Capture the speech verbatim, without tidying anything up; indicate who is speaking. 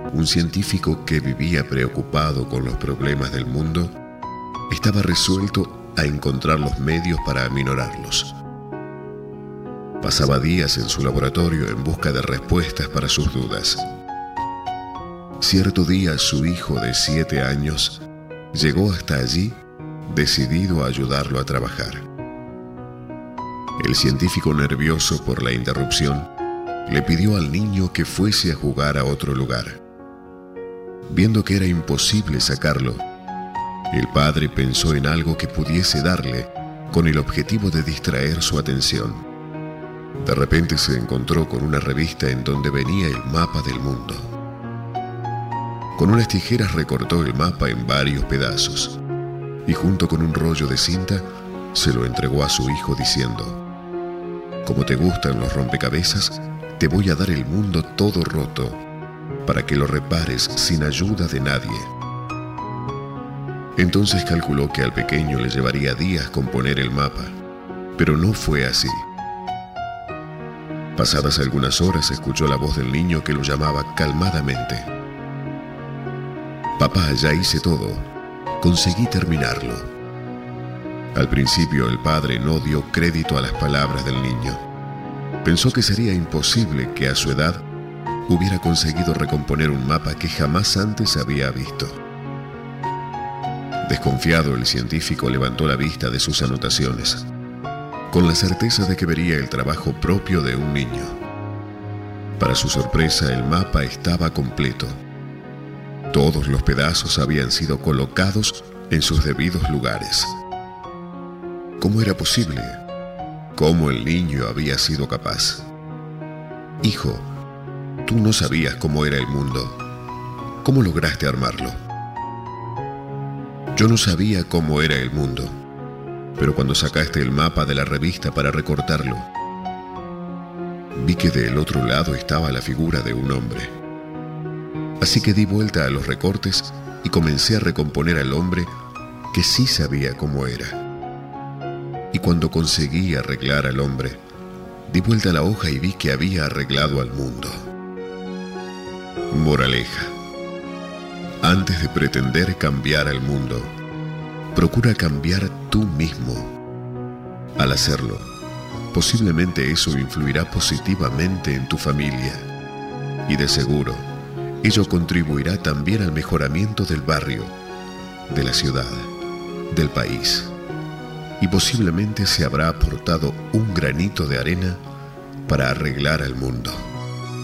Speaker 1: Un científico que vivía preocupado con los problemas del mundo estaba resuelto a encontrar los medios para aminorarlos. Pasaba días en su laboratorio en busca de respuestas para sus dudas. Cierto día su hijo de siete años llegó hasta allí decidido a ayudarlo a trabajar. El científico, nervioso por la interrupción, le pidió al niño que fuese a jugar a otro lugar. Viendo que era imposible sacarlo, el padre pensó en algo que pudiese darle con el objetivo de distraer su atención. De repente se encontró con una revista en donde venía el mapa del mundo. Con unas tijeras recortó el mapa en varios pedazos y junto con un rollo de cinta se lo entregó a su hijo diciendo: «Como te gustan los rompecabezas, te voy a dar el mundo todo roto para que lo repares sin ayuda de nadie». Entonces calculó que al pequeño le llevaría días componer el mapa, pero no fue así. Pasadas algunas horas escuchó la voz del niño que lo llamaba calmadamente. «Papá, ya hice todo. Conseguí terminarlo». Al principio el padre no dio crédito a las palabras del niño. Pensó que sería imposible que a su edad hubiera conseguido recomponer un mapa que jamás antes había visto. Desconfiado, el científico levantó la vista de sus anotaciones, con la certeza de que vería el trabajo propio de un niño. Para su sorpresa, el mapa estaba completo. Todos los pedazos habían sido colocados en sus debidos lugares. ¿Cómo era posible? ¿Cómo el niño había sido capaz? «Hijo, tú no sabías cómo era el mundo. ¿Cómo lograste armarlo?» «Yo no sabía cómo era el mundo, pero cuando sacaste el mapa de la revista para recortarlo, vi que del otro lado estaba la figura de un hombre. Así que di vuelta a los recortes y comencé a recomponer al hombre que sí sabía cómo era. Y cuando conseguí arreglar al hombre, di vuelta a la hoja y vi que había arreglado al mundo». Moraleja: antes de pretender cambiar al mundo, procura cambiar tú mismo. Al hacerlo, posiblemente eso influirá positivamente en tu familia y de seguro ello contribuirá también al mejoramiento del barrio, de la ciudad, del país, y posiblemente se habrá aportado un granito de arena para arreglar al mundo.